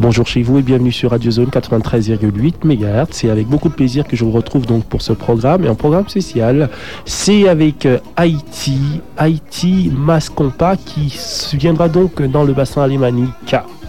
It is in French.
Bonjour chez vous et bienvenue sur Radio Zone 93,8 MHz. C'est avec beaucoup de plaisir que je vous retrouve donc pour ce programme. Et un programme spécial, c'est avec Haïti Mas Compa qui viendra donc dans le bassin alémanique.